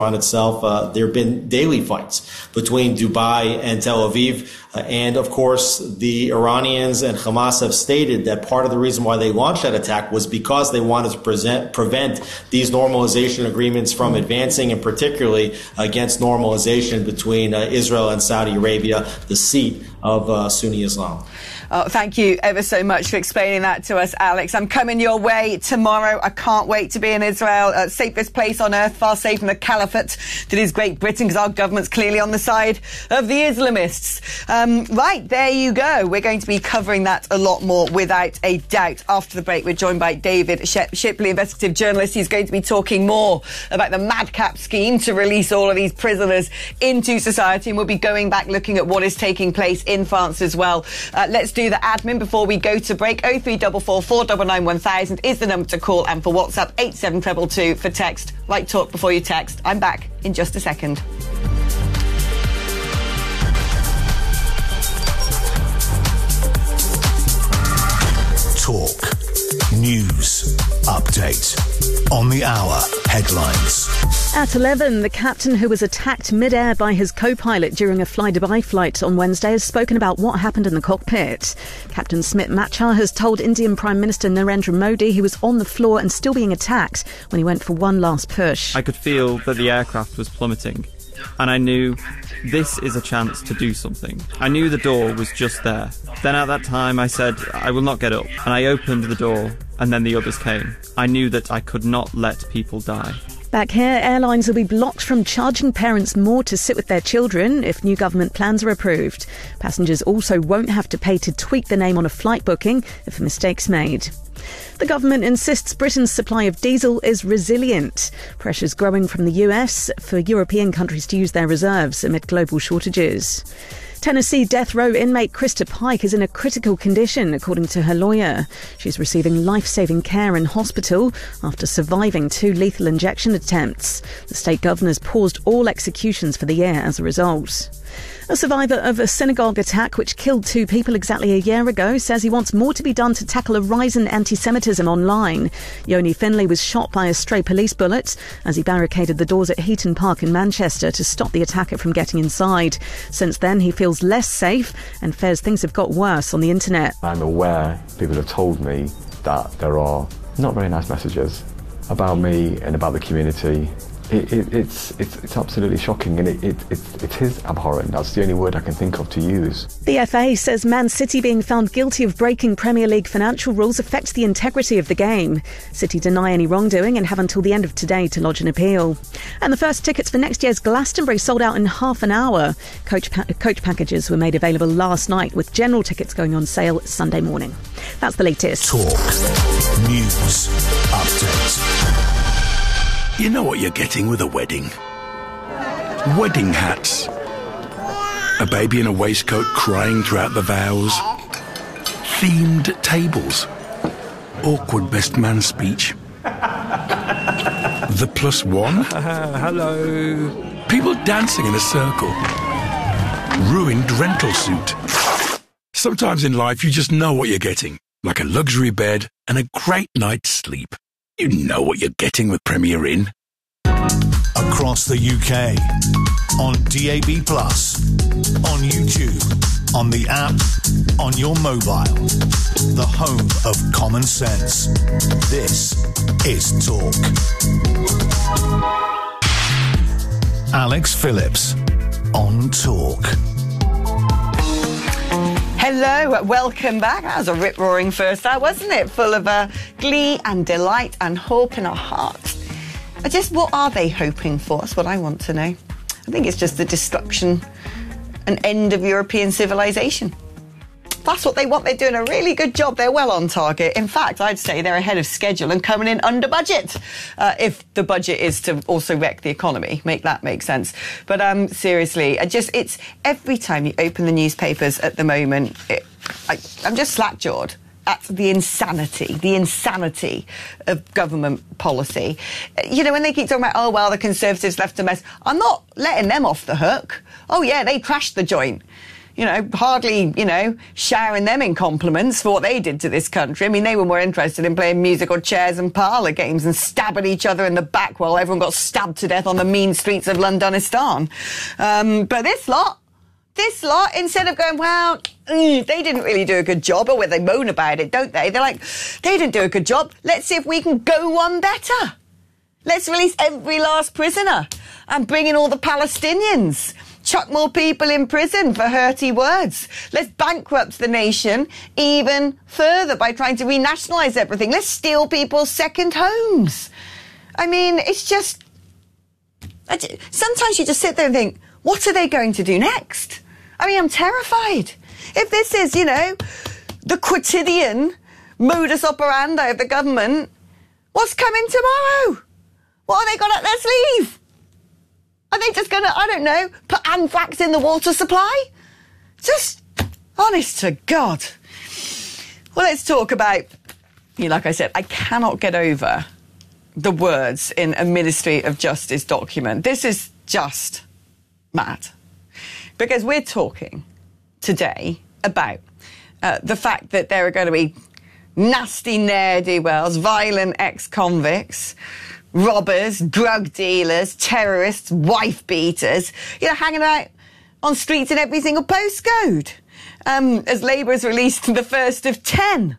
on itself. There have been daily fights between Dubai and Tel Aviv. And of course, the Iranians and Hamas have stated that part of the reason why they launched that attack was because they wanted to prevent these normalization agreements from advancing, and particularly against normalization between Israel and Saudi Arabia, the seat of Sunni Islam. Oh, thank you ever so much for explaining that to us, Alex. I'm coming your way tomorrow. I can't wait to be in Israel. Safest place on earth, far safer from the caliphate that is Great Britain, because our government's clearly on the side of the Islamists. Right, there you go. We're going to be covering that a lot more, without a doubt. After the break, we're joined by David Shipley, investigative journalist. He's going to be talking more about the madcap scheme to release all of these prisoners into society, and we'll be going back looking at what is taking place in France as well. Let's do the admin before we go to break. 0344 499 1000 is the number to call, and for WhatsApp 87222 for text. Like talk before you text. I'm back in just a second. Talk. News. Update. On the hour. Headlines. At 11, the captain who was attacked mid-air by his co-pilot during a Fly Dubai flight on Wednesday has spoken about what happened in the cockpit. Captain Smit Machar has told Indian Prime Minister Narendra Modi he was on the floor and still being attacked when he went for one last push. I could feel that the aircraft was plummeting, and I knew this is a chance to do something. I knew the door was just there. Then at that time I said, I will not get up, and I opened the door, and then the others came. I knew that I could not let people die. Back here, airlines will be blocked from charging parents more to sit with their children if new government plans are approved. Passengers also won't have to pay to tweak the name on a flight booking if a mistake's made. The government insists Britain's supply of diesel is resilient. Pressure's growing from the US for European countries to use their reserves amid global shortages. Tennessee death row inmate Krista Pike is in a critical condition, according to her lawyer. She's receiving life-saving care in hospital after surviving 2 lethal injection attempts. The state governor's paused all executions for the year as a result. A survivor of a synagogue attack which killed 2 people exactly a year ago says he wants more to be done to tackle a rise in anti-Semitism online. Yoni Finley was shot by a stray police bullet as he barricaded the doors at Heaton Park in Manchester to stop the attacker from getting inside. Since then, he feels less safe and fears things have got worse on the internet. I'm aware people have told me that there are not very nice messages about me and about the community. It's absolutely shocking, and it is abhorrent. That's the only word I can think of to use. The FA says Man City being found guilty of breaking Premier League financial rules affects the integrity of the game. City deny any wrongdoing and have until the end of today to lodge an appeal. And the first tickets for next year's Glastonbury sold out in half an hour. Coach packages were made available last night, with general tickets going on sale Sunday morning. That's the latest. Talk. News. Update. You know what you're getting with a wedding? Wedding hats. A baby in a waistcoat crying throughout the vows. Themed tables. Awkward best man speech. The +1. Hello. People dancing in a circle. Ruined rental suit. Sometimes in life you just know what you're getting. Like a luxury bed and a great night's sleep. You know what you're getting with Premier Inn. Across the UK, on DAB+, on YouTube, on the app, on your mobile. The home of common sense. This is Talk. Alex Phillips on Talk. Hello, welcome back. That was a rip-roaring first hour, wasn't it? Full of glee and delight and hope in our hearts. What are they hoping for? That's what I want to know. I think it's just the destruction and end of European civilization. That's what they want. They're doing a really good job. They're well on target. In fact, I'd say they're ahead of schedule and coming in under budget. If the budget is to also wreck the economy, make that make sense. But seriously, it's every time you open the newspapers at the moment, I'm just slack-jawed at the insanity of government policy. You know, when they keep talking about, oh, well, the Conservatives left a mess, I'm not letting them off the hook. Oh, yeah, they crashed the joint. hardly, showering them in compliments for what they did to this country. I mean, they were more interested in playing musical chairs and parlour games and stabbing each other in the back while everyone got stabbed to death on the mean streets of Londonistan. But this lot, instead of going, well, they didn't really do a good job, or they moan about it, don't they? They're like, they didn't do a good job. Let's see if we can go one better. Let's release every last prisoner and bring in all the Palestinians. Chuck more people in prison for hurty words. Let's bankrupt the nation even further by trying to renationalise everything. Let's steal people's second homes. I mean, it's just... Sometimes you just sit there and think, what are they going to do next? I mean, I'm terrified. If this is, the quotidian modus operandi of the government, what's coming tomorrow? What have they got up their sleeve? Are they just going to, I don't know, put anthrax in the water supply? Just, honest to God. Well, let's talk about, like I said, I cannot get over the words in a Ministry of Justice document. This is just mad. Because we're talking today about the fact that there are going to be nasty ne'er-do-wells, violent ex-convicts, robbers, drug dealers, terrorists, wife beaters, hanging out on streets in every single postcode. As Labour has released the first of 10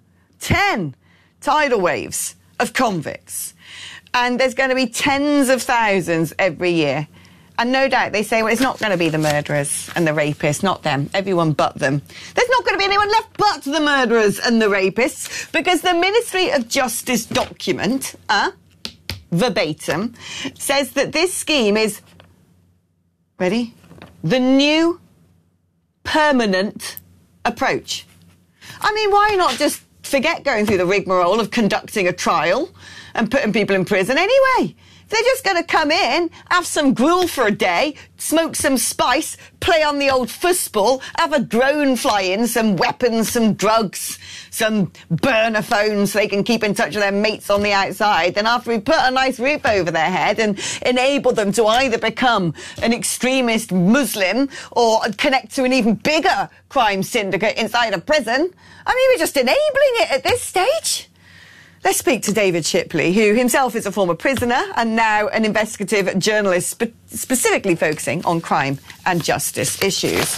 tidal waves of convicts. And there's going to be tens of thousands every year. And no doubt they say, well, it's not going to be the murderers and the rapists, not them, everyone but them. There's not going to be anyone left but the murderers and the rapists, because the Ministry of Justice document, verbatim, says that this scheme is, ready, the new permanent approach. I mean, why not just forget going through the rigmarole of conducting a trial and putting people in prison anyway? They're just going to come in, have some gruel for a day, smoke some spice, play on the old fussball, have a drone fly in, some weapons, some drugs, some burner phones so they can keep in touch with their mates on the outside. Then after we put a nice roof over their head and enable them to either become an extremist Muslim or connect to an even bigger crime syndicate inside a prison, I mean, we're just enabling it at this stage. Let's speak to David Shipley, who himself is a former prisoner and now an investigative journalist specifically focusing on crime and justice issues.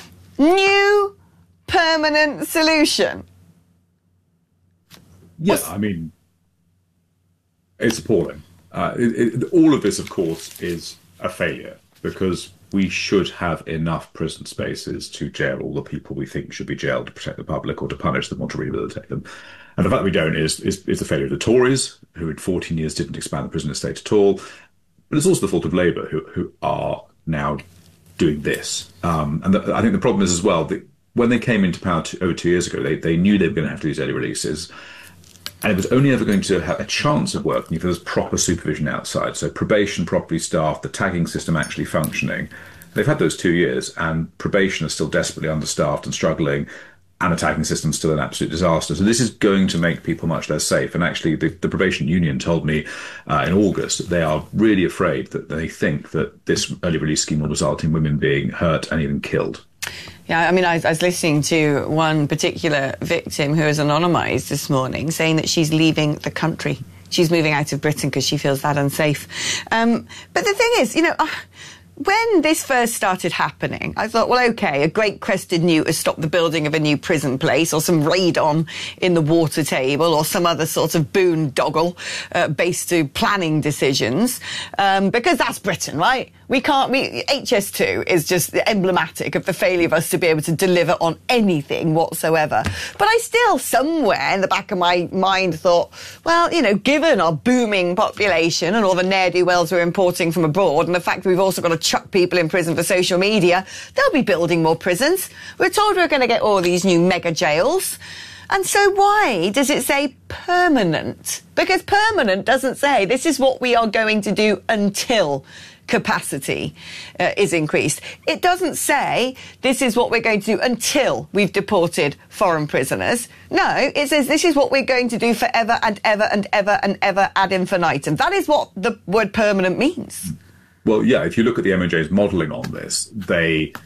New permanent solution. Yeah, I mean, it's appalling. All of this, of course, is a failure because we should have enough prison spaces to jail all the people we think should be jailed to protect the public or to punish them or to rehabilitate them. And the fact that we don't is the failure of the Tories, who in 14 years didn't expand the prison estate at all. But it's also the fault of Labour, who are now doing this. And I think the problem is as well that when they came into power over 2 years ago, they knew they were going to have to use early releases. And it was only ever going to have a chance of working if there was proper supervision outside. So probation properly staffed, the tagging system actually functioning. They've had those 2 years, and probation is still desperately understaffed and struggling, and the tagging system is still an absolute disaster. So this is going to make people much less safe. And actually, the probation union told me in August that they are really afraid that they think that this early release scheme will result in women being hurt and even killed. Yeah, I mean, I was listening to one particular victim who was anonymised this morning saying that she's leaving the country. She's moving out of Britain because she feels that unsafe. But the thing is, when this first started happening, I thought, well, OK, a great crested newt has stopped the building of a new prison place or some radon in the water table or some other sort of boondoggle based to planning decisions, because that's Britain, right? HS2 is just emblematic of the failure of us to be able to deliver on anything whatsoever. But I still, somewhere in the back of my mind, thought, well, given our booming population and all the ne'er-do-wells we're importing from abroad and the fact that we've also got to chuck people in prison for social media, they'll be building more prisons. We're told we're going to get all these new mega jails. And so why does it say permanent? Because permanent doesn't say this is what we are going to do until capacity is increased. It doesn't say this is what we're going to do until we've deported foreign prisoners. No, it says this is what we're going to do forever and ever and ever and ever ad infinitum. That is what the word permanent means. Well, yeah, if you look at the MOJ's modelling on this, they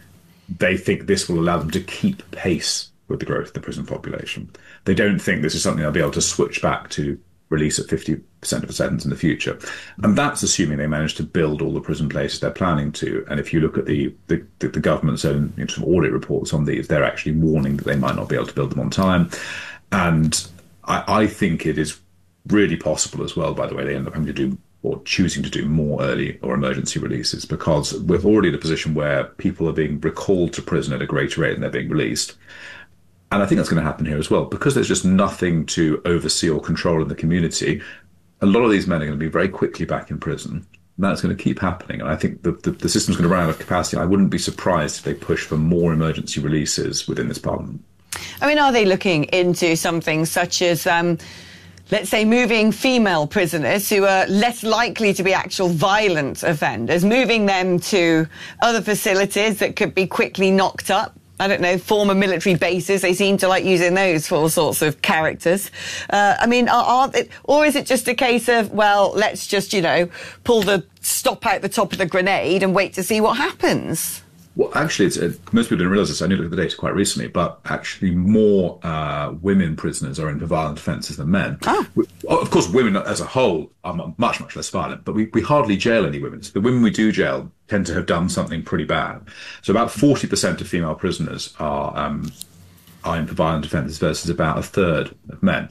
they think this will allow them to keep pace with the growth of the prison population. They don't think this is something they'll be able to switch back to release at 50% of a sentence in the future. And that's assuming they manage to build all the prison places they're planning to. And if you look at the government's own audit reports on these, they're actually warning that they might not be able to build them on time. And I think it is really possible as well, by the way, they end up having to do or choosing to do more early or emergency releases, because we're already in a position where people are being recalled to prison at a greater rate than they're being released. And I think that's going to happen here as well, because there's just nothing to oversee or control in the community. A lot of these men are going to be very quickly back in prison. And that's going to keep happening. And I think the system's going to run out of capacity. I wouldn't be surprised if they push for more emergency releases within this parliament. I mean, are they looking into something such as, let's say, moving female prisoners who are less likely to be actual violent offenders, moving them to other facilities that could be quickly knocked up? I don't know, former military bases. They seem to like using those for all sorts of characters. I mean, or is it just a case of, well, let's just, pull the stop out the top of the grenade and wait to see what happens? Well, actually, most people didn't realise this. I only looked at the data quite recently, but actually more women prisoners are in for violent offences than men. Oh. Of course, women as a whole are much, much less violent, but we hardly jail any women. So the women we do jail tend to have done something pretty bad. So about 40% of female prisoners are in for violent offences versus about a third of men.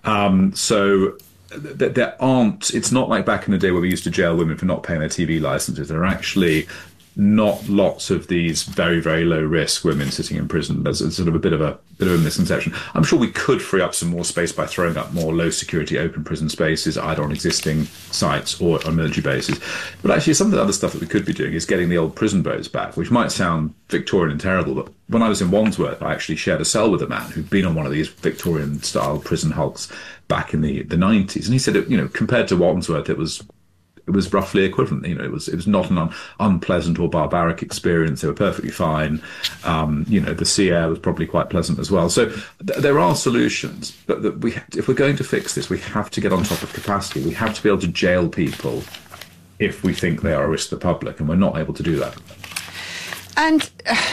So there aren't, it's not like back in the day where we used to jail women for not paying their TV licenses. There are actually not lots of these very, very low risk women sitting in prison. There's sort of a bit of a misconception. I'm sure we could free up some more space by throwing up more low security open prison spaces, either on existing sites or on military bases. But actually, some of the other stuff that we could be doing is getting the old prison boats back, which might sound Victorian and terrible, but when I was in Wandsworth, I actually shared a cell with a man who'd been on one of these Victorian style prison hulks back in the 90s. And he said, compared to Wandsworth, it was roughly equivalent. It was not an unpleasant or barbaric experience. They were perfectly fine. The sea air was probably quite pleasant as well. So there are solutions, but if we're going to fix this, we have to get on top of capacity. We have to be able to jail people if we think they are a risk to the public, and we're not able to do that. And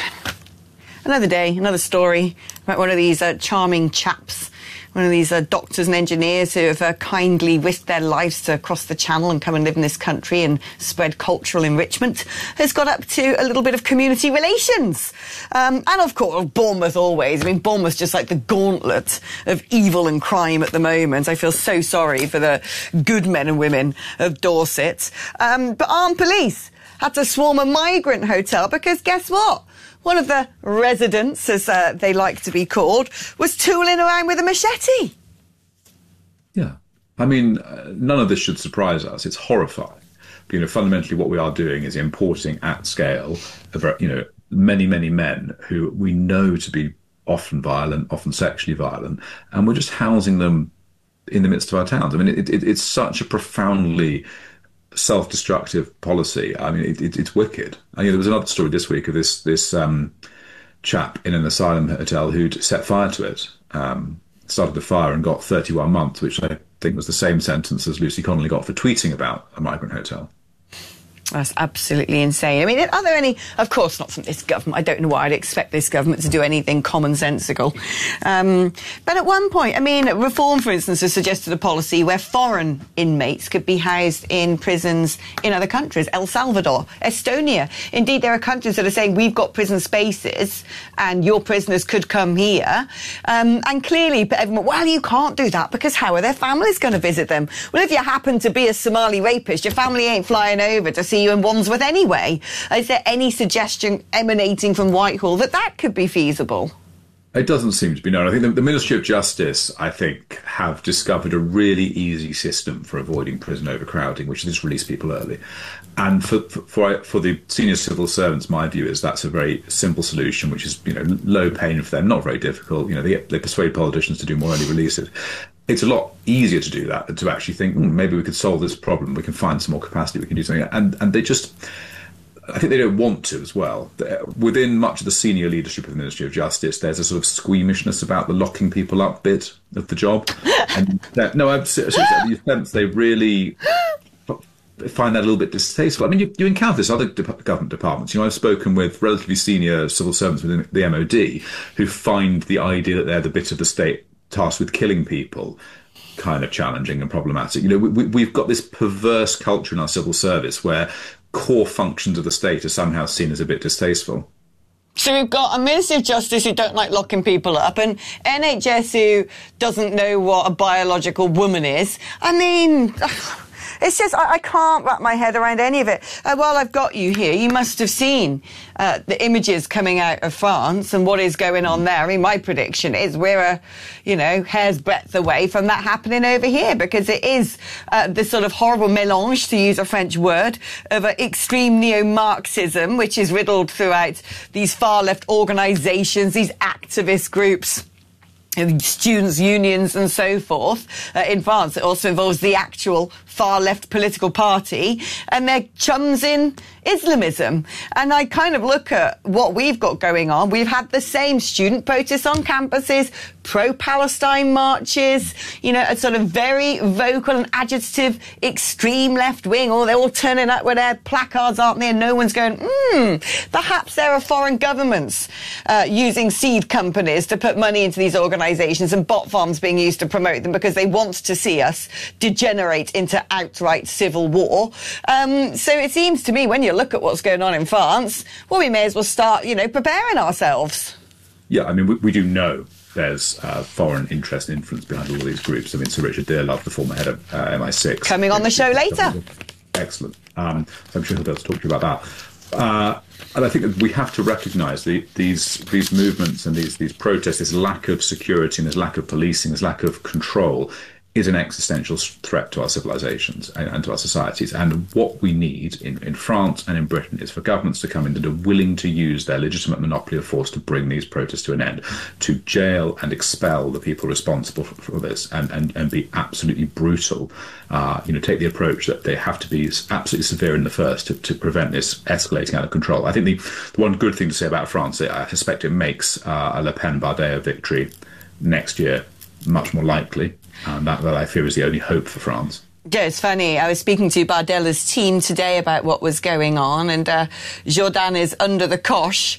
another day, another story about one of these charming chaps, one of these doctors and engineers who have kindly risked their lives to cross the channel and come and live in this country and spread cultural enrichment, has got up to a little bit of community relations. And of course, Bournemouth always. I mean, Bournemouth's just like the gauntlet of evil and crime at the moment. I feel so sorry for the good men and women of Dorset. But armed police had to swarm a migrant hotel because guess what? One of the residents, as they like to be called, was tooling around with a machete. Yeah. I mean, none of this should surprise us. It's horrifying. Fundamentally what we are doing is importing at scale, many, many men who we know to be often violent, often sexually violent, and we're just housing them in the midst of our towns. I mean, it's such a profoundly self-destructive policy. I mean, it's wicked. There was another story this week of this chap in an asylum hotel who'd set fire to it, started the fire and got 31 months, which I think was the same sentence as Lucy Connolly got for tweeting about a migrant hotel. That's absolutely insane. I mean, are there any... Of course not from this government. I don't know why I'd expect this government to do anything commonsensical. But at one point, I mean, Reform, for instance, has suggested a policy where foreign inmates could be housed in prisons in other countries. El Salvador, Estonia. Indeed, there are countries that are saying, we've got prison spaces and your prisoners could come here. And clearly, everyone, well, you can't do that because how are their families going to visit them? Well, if you happen to be a Somali rapist, your family ain't flying over to see you in Wandsworth anyway. Is there any suggestion emanating from Whitehall that could be feasible? It doesn't seem to be known. I think the Ministry of Justice, have discovered a really easy system for avoiding prison overcrowding, which is release people early. And for the senior civil servants, my view is that's a very simple solution, which is low pain for them, not very difficult. They persuade politicians to do more early releases. It's a lot easier to do that than to actually think, maybe we could solve this problem. We can find some more capacity. We can do something. And they just, I think they don't want to as well. Within much of the senior leadership of the Ministry of Justice, there's a sort of squeamishness about the locking people up bit of the job. And no, I'm seriously, you sense they really, find that a little bit distasteful. I mean, you encounter this other government departments. I've spoken with relatively senior civil servants within the MOD who find the idea that they're the bit of the state tasked with killing people kind of challenging and problematic. We've got this perverse culture in our civil service where core functions of the state are somehow seen as a bit distasteful. So we've got a Ministry of Justice who don't like locking people up, and NHS who doesn't know what a biological woman is. I mean, it's just, I can't wrap my head around any of it. While I've got you here, you must have seen the images coming out of France and what is going on there. I mean, my prediction is we're hair's breadth away from that happening over here, because it is this sort of horrible mélange, to use a French word, of extreme neo-Marxism, which is riddled throughout these far-left organisations, these activist groups, students' unions and so forth. In France, it also involves the actual far-left political party, and they're chums in Islamism. And I kind of look at what we've got going on. We've had the same student protests on campuses, pro-Palestine marches, a sort of very vocal and agitative extreme left-wing, or they're all turning up with their placards, aren't they? And no one's going, perhaps there are foreign governments using seed companies to put money into these organisations, and bot farms being used to promote them because they want to see us degenerate into outright civil war. So it seems to me, when you look at what's going on in France, well, we may as well start, preparing ourselves. Yeah, I mean, we do know there's foreign interest and influence behind all of these groups. I mean, Sir Richard Dearlove, the former head of MI6. Coming on the show later. Excellent. So I'm sure he'll be able to talk to you about that. And I think that we have to recognise these movements and these protests, this lack of security and this lack of policing, this lack of control, is an existential threat to our civilizations and to our societies. And what we need in France and in Britain is for governments to come in that are willing to use their legitimate monopoly of force to bring these protests to an end, to jail and expel the people responsible for this, and be absolutely brutal. Take the approach that they have to be absolutely severe in the first to prevent this escalating out of control. I think the one good thing to say about France, I suspect it makes a Le Pen-Bardella victory next year much more likely. That I fear is the only hope for France. Yeah, it's funny. I was speaking to Bardella's team today about what was going on, and Jourdan is under the cosh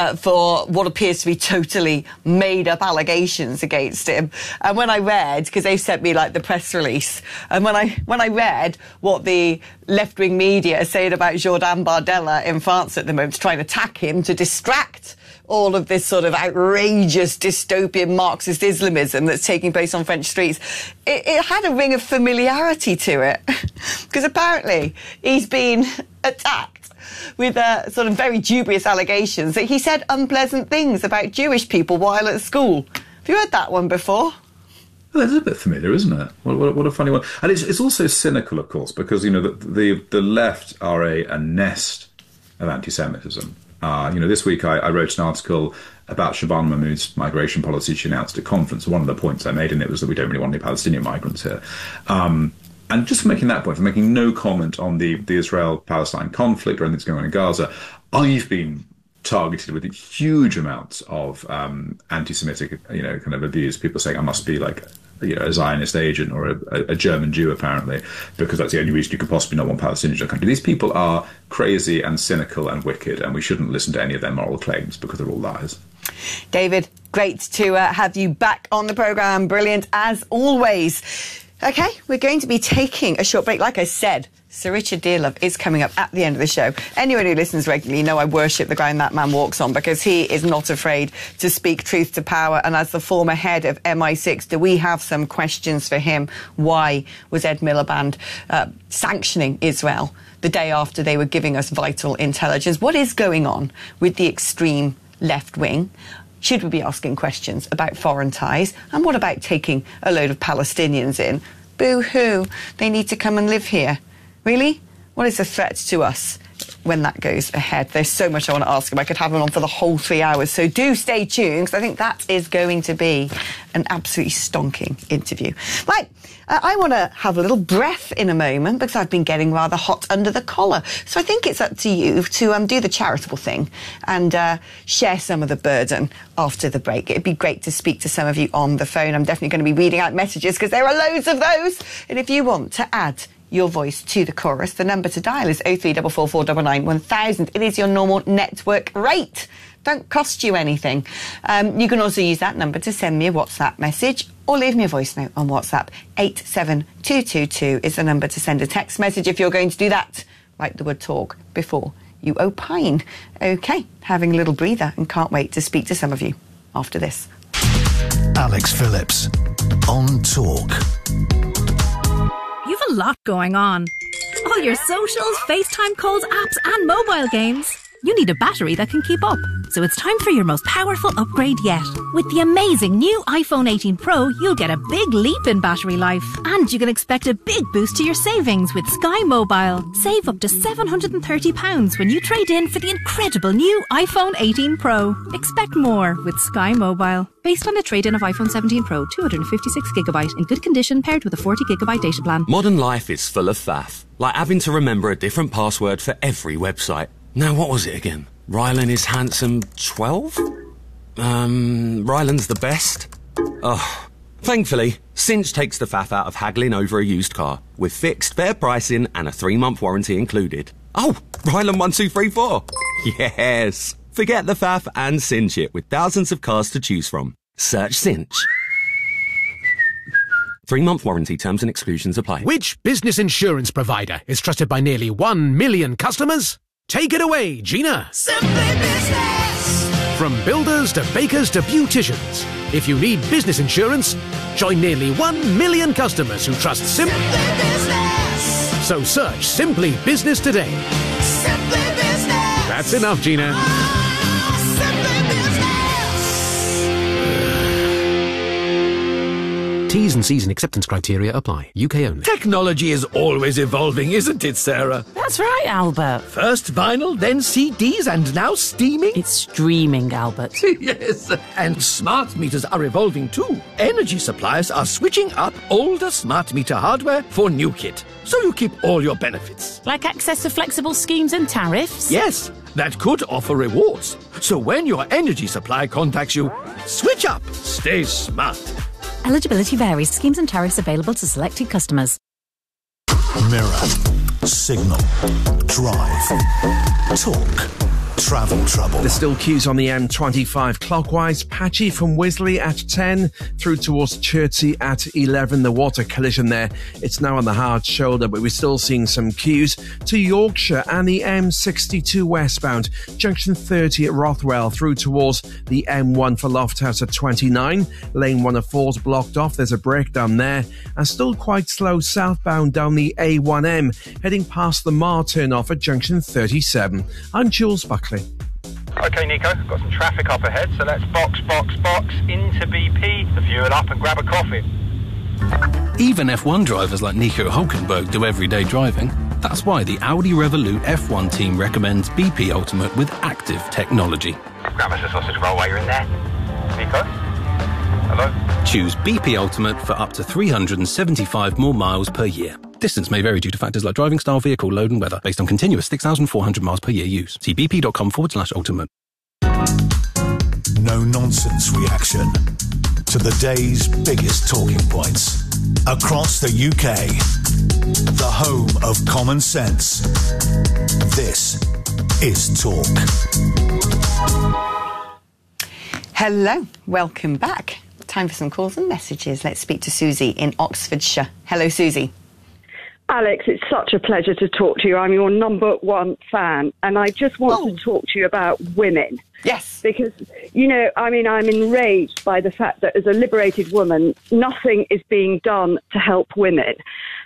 for what appears to be totally made-up allegations against him. And when I read, because they sent me the press release, and when I read what the left-wing media are saying about Jourdan Bardella in France at the moment, to try and attack him, to distract all of this sort of outrageous dystopian Marxist Islamism that's taking place on French streets, it had a ring of familiarity to it. Because apparently he's been attacked with sort of very dubious allegations that he said unpleasant things about Jewish people while at school. Have you heard that one before? Well, that's a bit familiar, isn't it? What a funny one. And it's also cynical, of course, because, the left are a nest of anti-Semitism. This week I wrote an article about Shabana Mahmood's migration policy she announced at conference. One of the points I made in it was that we don't really want any Palestinian migrants here. And just for making that point, for making no comment on the Israel-Palestine conflict or anything that's going on in Gaza, I've been targeted with huge amounts of anti-Semitic, kind of abuse. People saying I must be a Zionist agent or a German Jew, apparently, because that's the only reason you could possibly not want Palestinians in the country. These people are crazy and cynical and wicked, and we shouldn't listen to any of their moral claims because they're all lies. David, great to have you back on the programme. Brilliant, as always. OK, we're going to be taking a short break. Like I said, Sir Richard Dearlove is coming up at the end of the show. Anyone who listens regularly know I worship the ground that man walks on, because he is not afraid to speak truth to power. And as the former head of MI6, do we have some questions for him? Why was Ed Miliband sanctioning Israel the day after they were giving us vital intelligence? What is going on with the extreme left wing? Should we be asking questions about foreign ties? And what about taking a load of Palestinians in? Boo-hoo, they need to come and live here. Really? What is the threat to us when that goes ahead? There's so much I want to ask him. I could have him on for the whole 3 hours. So do stay tuned, because I think that is going to be an absolutely stonking interview. Right, I want to have a little breath in a moment, because I've been getting rather hot under the collar. So I think it's up to you to do the charitable thing and share some of the burden after the break. It'd be great to speak to some of you on the phone. I'm definitely going to be reading out messages, because there are loads of those. And if you want to add your voice to the chorus. The number to dial is 0344499 1000. It is your normal network rate. Don't cost you anything. You can also use that number to send me a WhatsApp message or leave me a voice note on WhatsApp. 87222 is the number to send a text message if you're going to do that. Like the word talk before you opine. OK, having a little breather and can't wait to speak to some of you after this. Alex Phillips on Talk. You've a lot going on. All your socials, FaceTime calls, apps and mobile games. You need a battery that can keep up. So it's time for your most powerful upgrade yet. With the amazing new iPhone 18 Pro, you'll get a big leap in battery life. And you can expect a big boost to your savings with Sky Mobile. Save up to £730 when you trade in for the incredible new iPhone 18 Pro. Expect more with Sky Mobile. Based on a trade-in of iPhone 17 Pro, 256GB in good condition paired with a 40GB data plan. Modern life is full of faff, like having to remember a different password for every website. Now, what was it again? Rylan is handsome 12? Rylan's the best? Oh. Thankfully, Cinch takes the faff out of haggling over a used car, with fixed, fair pricing and a 3-month warranty included. Oh, Rylan 1234. Yes. Forget the faff and cinch it with thousands of cars to choose from. Search Cinch. 3-month warranty terms and exclusions apply. Which business insurance provider is trusted by nearly 1 million customers? Take it away, Gina. Simply Business. From builders to bakers to beauticians, if you need business insurance, join nearly 1 million customers who trust Simply Business. So search Simply Business today. Simply Business. That's enough, Gina. T's and C's and acceptance criteria apply. UK only. Technology is always evolving, isn't it, Sarah? That's right, Albert. First vinyl, then CDs, and now streaming? It's streaming, Albert. Yes, and smart meters are evolving too. Energy suppliers are switching up older smart meter hardware for new kit, so you keep all your benefits. Like access to flexible schemes and tariffs? Yes, that could offer rewards. So when your energy supply contacts you, switch up. Stay smart. Eligibility varies. Schemes and tariffs available to selected customers. Mirror, signal, drive, talk, travel trouble. There's still queues on the M25 clockwise, patchy from Wisley at 10 through towards Chertsey at 11. The water collision there, it's now on the hard shoulder, but we're still seeing some queues to Yorkshire and the M62 westbound, junction 30 at Rothwell through towards the M1 for Lofthouse at 29. Lane 104 is blocked off, there's a breakdown there, and still quite slow southbound down the A1M, heading past the Mar turn-off at junction 37. I'm Jules Buckley. OK, Nico, got some traffic up ahead, so let's box into BP, the fuel up and grab a coffee. Even F1 drivers like Nico Hulkenberg do everyday driving. That's why the Audi Revolut F1 team recommends BP Ultimate with active technology. Grab us a sausage roll while you're in there. Nico? Hello? Choose BP Ultimate for up to 375 more miles per year. Distance may vary due to factors like driving style, vehicle load and weather, based on continuous 6,400 miles per year use. See bp.com/ultimate. No nonsense reaction to the day's biggest talking points. Across the UK, the home of common sense. This is Talk. Hello, welcome back. Time for some calls and messages. Let's speak to Susie in Oxfordshire. Hello, Susie. Alex, it's such a pleasure to talk to you. I'm your number one fan, and I just want to talk to you about women. Yes. Because, you know, I mean, I'm enraged by the fact that as a liberated woman, nothing is being done to help women.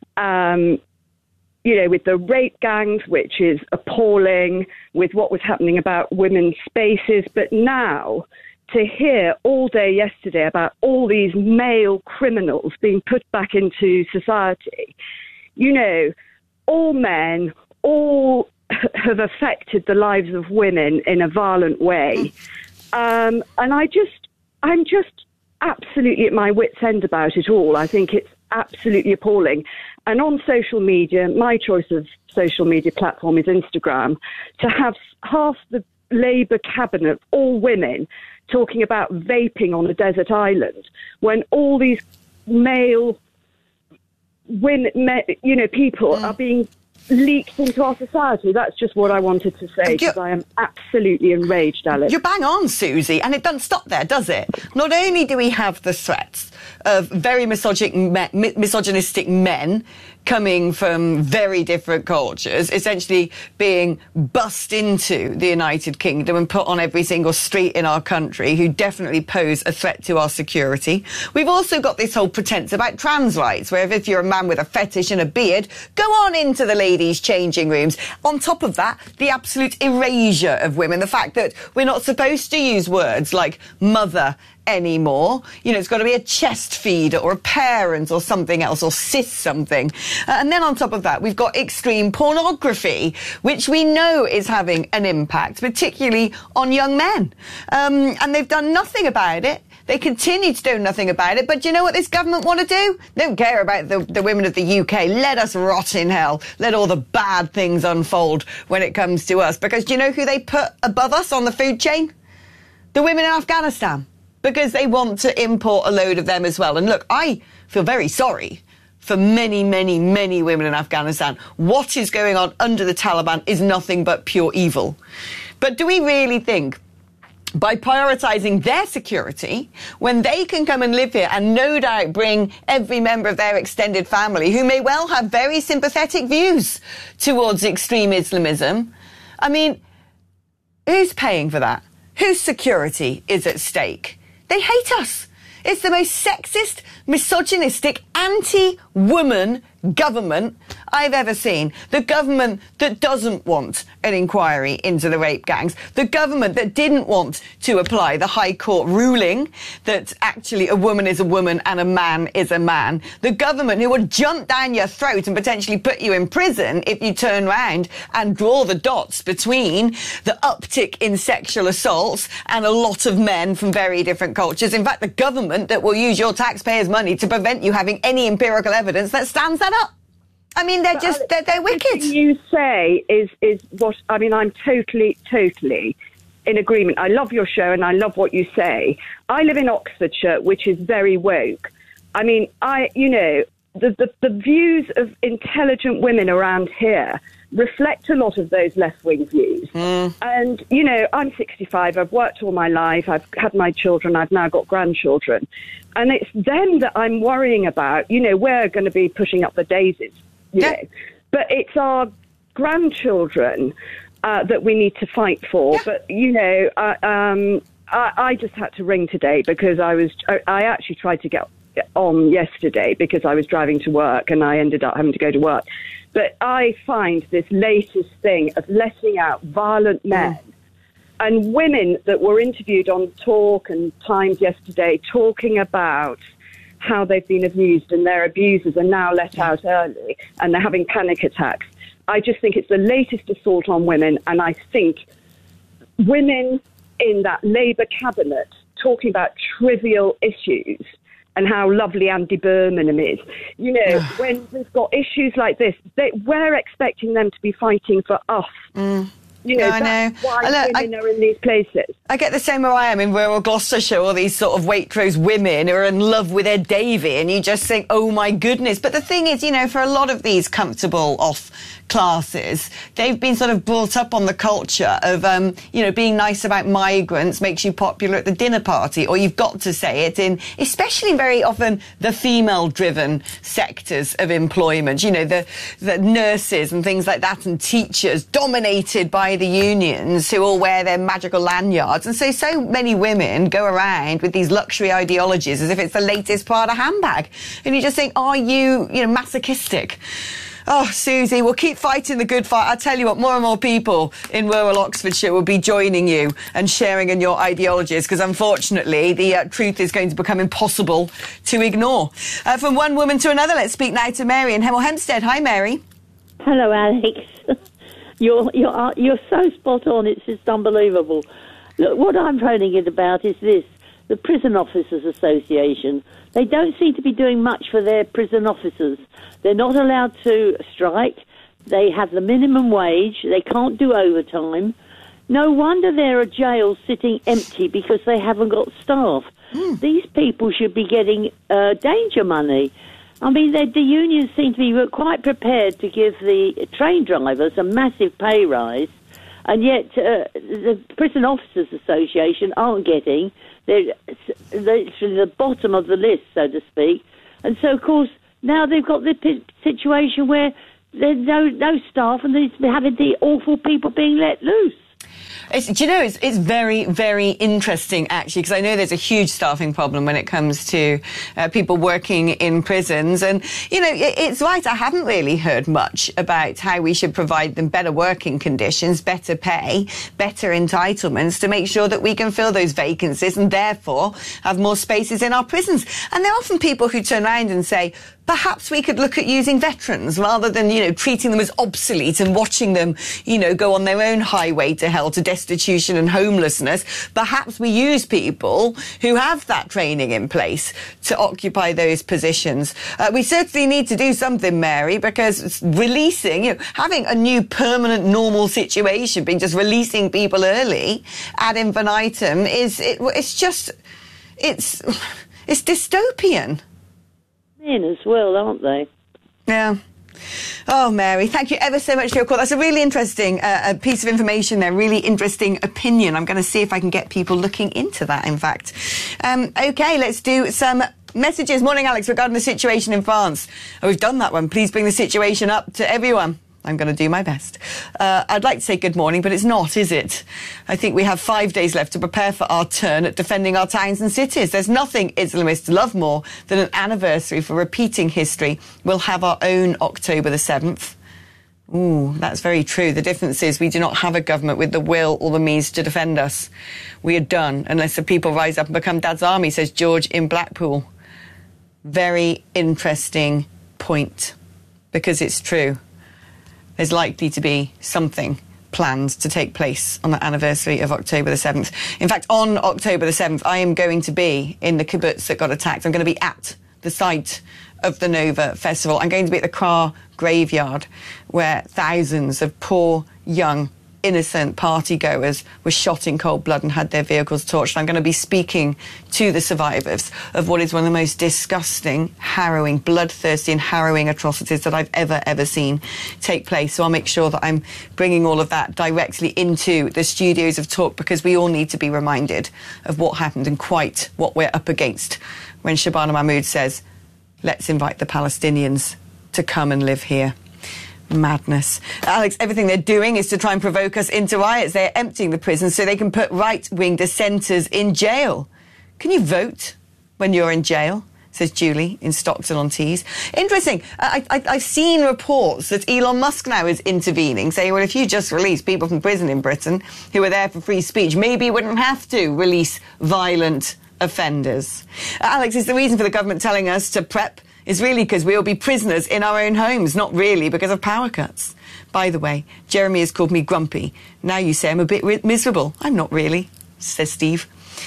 You know, with the rape gangs, which is appalling, with what was happening about women's spaces, but now to hear all day yesterday about all these male criminals being put back into society. You know, all men, all have affected the lives of women in a violent way. And I'm just absolutely at my wit's end about it all. I think it's absolutely appalling. And on social media, my choice of social media platform is Instagram. To have half the Labour cabinet, all women, talking about vaping on a desert island, when all these male women, people are being leaked into our society. That's just what I wanted to say, because I am absolutely enraged, Alex. You're bang on, Susie, and it doesn't stop there, does it? Not only do we have the threats of very misogynistic men coming from very different cultures, essentially being bussed into the United Kingdom and put on every single street in our country, who definitely pose a threat to our security. We've also got this whole pretense about trans rights, where if you're a man with a fetish and a beard, go on into the ladies' changing rooms. On top of that, the absolute erasure of women, the fact that we're not supposed to use words like mother anymore. It's got to be a chest feeder or a parent or something else, or cis something. And then on top of that, we've got extreme pornography, which we know is having an impact, particularly on young men. And they've done nothing about it. They continue to do nothing about it. But do you know what this government want to do? They don't care about the women of the UK. Let us rot in hell. Let all the bad things unfold when it comes to us. Because do you know who they put above us on the food chain? The women in Afghanistan. Because they want to import a load of them as well. And look, I feel very sorry for many, many, many women in Afghanistan. What is going on under the Taliban is nothing but pure evil. But do we really think, by prioritising their security, when they can come and live here and no doubt bring every member of their extended family, who may well have very sympathetic views towards extreme Islamism, I mean, who's paying for that? Whose security is at stake? They hate us. It's the most sexist, misogynistic, anti-woman government I've ever seen. The government that doesn't want an inquiry into the rape gangs. The government that didn't want to apply the High Court ruling that actually a woman is a woman and a man is a man. The government who would jump down your throat and potentially put you in prison if you turn round and draw the dots between the uptick in sexual assaults and a lot of men from very different cultures. In fact, the government that will use your taxpayers' money to prevent you having any empirical evidence that stands that up. I mean, they're wicked. Everything you say is what, I mean, I'm totally in agreement. I love your show and I love what you say. I live in Oxfordshire, which is very woke. I mean, the views of intelligent women around here reflect a lot of those left-wing views. And, I'm 65, I've worked all my life, I've had my children, I've now got grandchildren. And it's them that I'm worrying about. We're going to be pushing up the daisies, you know. But it's our grandchildren that we need to fight for. But, I just had to ring today because I actually tried to get on yesterday because I was driving to work and I ended up having to go to work. But I find this latest thing of letting out violent men and women that were interviewed on Talk and Times yesterday talking about how they've been abused and their abusers are now let out early and they're having panic attacks. I just think it's the latest assault on women, and I think women in that Labour cabinet talking about trivial issues and how lovely Andy Birmingham is. When we've got issues like this, we're expecting them to be fighting for us. That's why women are in these places. I get the same where I am in rural Gloucestershire, all these sort of Waitrose women who are in love with Ed Davey, and you just think, oh my goodness. But the thing is, for a lot of these comfortable off classes, they've been sort of brought up on the culture of, being nice about migrants makes you popular at the dinner party, or you've got to say it especially very often the female-driven sectors of employment, the nurses and things like that, and teachers dominated by the unions who all wear their magical lanyards. And so many women go around with these luxury ideologies as if it's the latest Prada handbag. And you just think, are you, masochistic? Oh, Susie, we'll keep fighting the good fight. I tell you what, more and more people in rural Oxfordshire will be joining you and sharing in your ideologies, because unfortunately the truth is going to become impossible to ignore. From one woman to another, let's speak now to Mary in Hemel Hempstead. Hi, Mary. Hello, Alex. You're so spot on. It's just unbelievable. Look, what I'm phoning it about is this: the Prison Officers Association. They don't seem to be doing much for their prison officers. They're not allowed to strike. They have the minimum wage. They can't do overtime. No wonder there are jails sitting empty because they haven't got staff. These people should be getting danger money. I mean, the unions seem to be quite prepared to give the train drivers a massive pay rise, and yet the Prison Officers Association aren't getting. They're the bottom of the list, so to speak. And so, of course, now they've got this situation where there's no staff, and they're having the awful people being let loose. It's very, very interesting, actually, because I know there's a huge staffing problem when it comes to people working in prisons. And, it's right, I haven't really heard much about how we should provide them better working conditions, better pay, better entitlements to make sure that we can fill those vacancies and therefore have more spaces in our prisons. And there are often people who turn around and say, perhaps we could look at using veterans rather than, treating them as obsolete and watching them, go on their own highway to hell, to destitution and homelessness. Perhaps we use people who have that training in place to occupy those positions. We certainly need to do something, Mary, because releasing, having a new permanent normal situation, being just releasing people early ad infinitum it's dystopian. Men as well, aren't they? Yeah. Oh, Mary, thank you ever so much for your call. That's a really interesting piece of information there, really interesting opinion. I'm going to see if I can get people looking into that, in fact. OK, let's do some messages. Morning, Alex, regarding the situation in France. Oh, we've done that one. Please bring the situation up to everyone. I'm going to do my best. I'd like to say good morning, but it's not, is it? I think we have 5 days left to prepare for our turn at defending our towns and cities. There's nothing Islamists love more than an anniversary for repeating history. We'll have our own October the 7th. Ooh, that's very true. The difference is we do not have a government with the will or the means to defend us. We are done unless the people rise up and become Dad's army, says George in Blackpool. Very interesting point, because it's true. There's likely to be something planned to take place on the anniversary of October the 7th. In fact, on October the 7th, I am going to be in the kibbutz that got attacked. I'm going to be at the site of the Nova Festival. I'm going to be at the Krar graveyard, where thousands of poor, young, innocent partygoers were shot in cold blood and had their vehicles torched. I'm going to be speaking to the survivors of what is one of the most disgusting, harrowing, bloodthirsty and harrowing atrocities that I've ever seen take place. So I'll make sure that I'm bringing all of that directly into the studios of Talk, because we all need to be reminded of what happened and quite what we're up against when Shabana Mahmood says, let's invite the Palestinians to come and live here. Madness. Alex, everything they're doing is to try and provoke us into riots. They're emptying the prisons so they can put right-wing dissenters in jail. Can you vote when you're in jail? Says Julie in Stockton-on-Tees. Interesting. I've seen reports that Elon Musk now is intervening, saying, well, if you just release people from prison in Britain who are there for free speech, maybe you wouldn't have to release violent offenders. Alex, is the reason for the government telling us to prep is really because we'll be prisoners in our own homes, not really because of power cuts. By the way, Jeremy has called me grumpy. Now you say I'm a bit miserable. I'm not really, says Steve.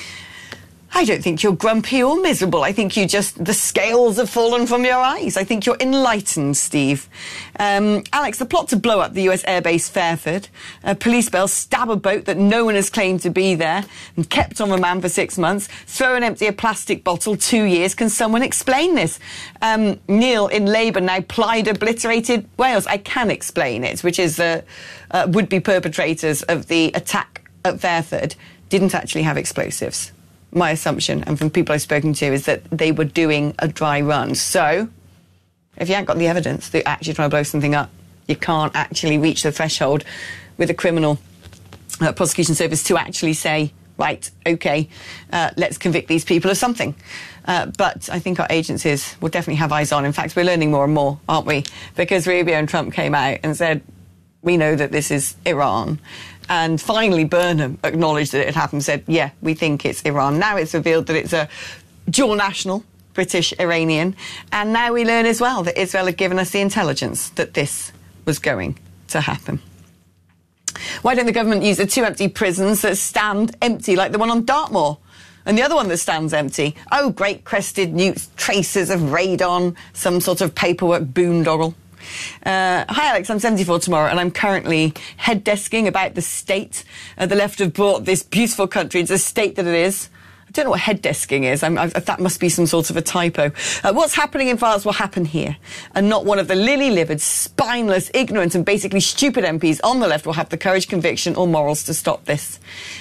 I don't think you're grumpy or miserable. I think the scales have fallen from your eyes. I think you're enlightened, Steve. Alex, the plot to blow up the US airbase Fairford. Police bells stab a boat that no one has claimed to be there and kept on remand for 6 months. Throw and empty a plastic bottle 2 years. Can someone explain this? Neil in Labour now plied obliterated Wales. I can explain it, which is the would-be perpetrators of the attack at Fairford didn't actually have explosives. My assumption, and from people I've spoken to, is that they were doing a dry run. So, if you haven't got the evidence that you're actually trying to blow something up, you can't actually reach the threshold with a criminal prosecution service to actually say, right, OK, let's convict these people of something. But I think our agencies will definitely have eyes on. In fact, we're learning more and more, aren't we? Because Rubio and Trump came out and said, we know that this is Iran. And finally, Burnham acknowledged that it had happened, said, yeah, we think it's Iran. Now it's revealed that it's a dual national, British-Iranian. And now we learn as well that Israel had given us the intelligence that this was going to happen. Why don't the government use the 2 empty prisons that stand empty, like the one on Dartmoor? And the other one that stands empty? Oh, great crested newts, traces of radon, some sort of paperwork boondoggle. Hi Alex, I'm 74 tomorrow and I'm currently head desking about the state. The left have brought this beautiful country into the state that it is. I don't know what head desking is. That must be some sort of a typo. What's happening in France will happen here. And not one of the lily-livered, spineless, ignorant and basically stupid MPs on the left will have the courage, conviction or morals to stop this.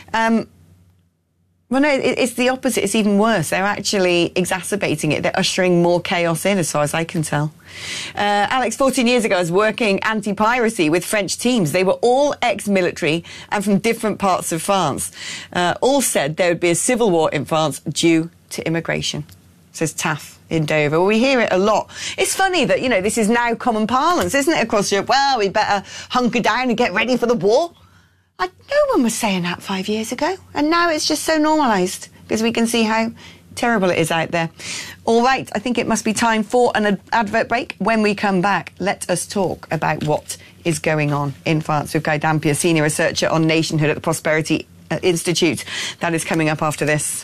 Well, no, it's the opposite. It's even worse. They're actually exacerbating it. They're ushering more chaos in, as far as I can tell. Alex, 14 years ago, I was working anti-piracy with French teams. They were all ex-military and from different parts of France. All said there would be a civil war in France due to immigration, says Taff in Dover. Well, we hear it a lot. It's funny that, this is now common parlance, isn't it, across Europe? Well, we better hunker down and get ready for the war. No one was saying that 5 years ago, and now it's just so normalised because we can see how terrible it is out there. All right, I think it must be time for an advert break. When we come back, let us talk about what is going on in France with Guy Dampier, senior researcher on nationhood at the Prosperity Institute. That is coming up after this.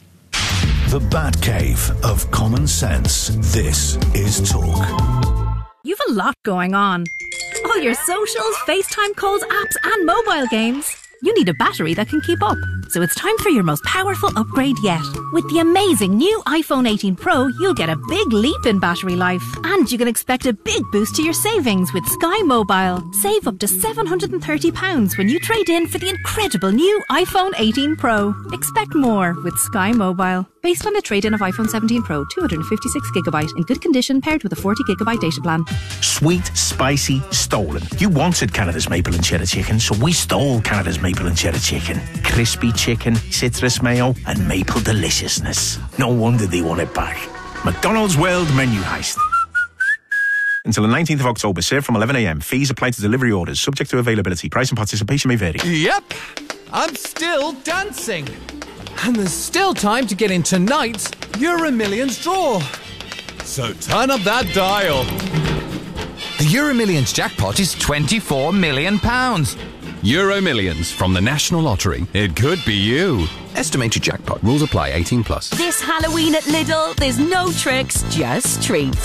The Batcave of Common Sense. This is Talk. You've a lot going on. All your socials, FaceTime calls, apps and mobile games. You need a battery that can keep up. So it's time for your most powerful upgrade yet. With the amazing new iPhone 18 Pro, you'll get a big leap in battery life. And you can expect a big boost to your savings with Sky Mobile. Save up to £730 when you trade in for the incredible new iPhone 18 Pro. Expect more with Sky Mobile. Based on a trade-in of iPhone 17 Pro, 256GB in good condition paired with a 40GB data plan. Sweet, spicy, stolen. You wanted Canada's maple and cheddar chicken, so we stole Canada's maple and cheddar chicken. Crispy chicken, citrus mayo, and maple deliciousness. No wonder they want it back. McDonald's World Menu Heist. Until the 19th of October, served from 11 a.m. Fees apply to delivery orders, subject to availability. Price and participation may vary. Yep, I'm still dancing. And there's still time to get in tonight's Euro Millions draw. So turn up that dial. The Euro Millions jackpot is £24 million. Euro Millions from the National Lottery. It could be you. Estimated jackpot. Rules apply. 18 plus. This Halloween at Lidl, there's no tricks, just treats.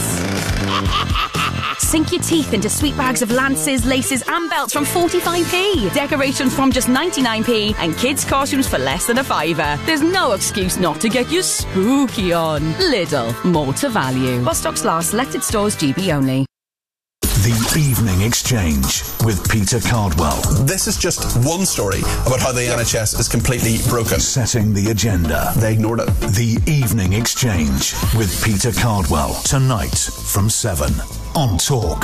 Sink your teeth into sweet bags of lances, laces and belts from 45p. Decorations from just 99p and kids' costumes for less than a fiver. There's no excuse not to get you spooky on. Lidl, more to value. While stocks last, selected stores, GB only. The Evening Exchange with Peter Cardwell. This is just one story about how the NHS is completely broken. Setting the agenda. They ignored it. The Evening Exchange with Peter Cardwell. Tonight from 7 on Talk.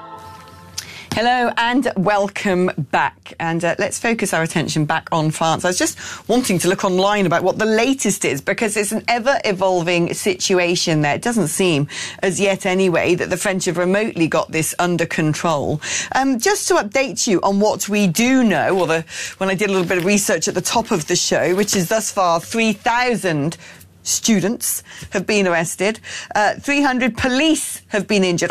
Hello and welcome back. And let's focus our attention back on France. I was just wanting to look online about what the latest is, because it's an ever-evolving situation there. It doesn't seem, as yet anyway, that the French have remotely got this under control. Just to update you on what we do know, when I did a little bit of research at the top of the show, which is thus far 3,000 students have been arrested, 300 police have been injured,